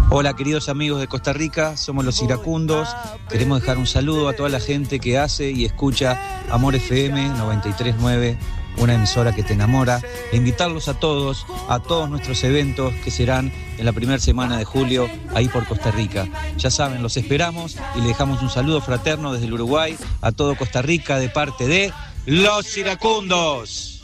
Hola queridos amigos de Costa Rica, somos los iracundos. Queremos dejar un saludo a toda la gente que hace y escucha Amor FM 93.9, una emisora que te enamora, e invitarlos a todos nuestros eventos que serán en la primera semana de julio ahí por Costa Rica. Ya saben, los esperamos y le dejamos un saludo fraterno desde el Uruguay a todo Costa Rica de parte de los iracundos.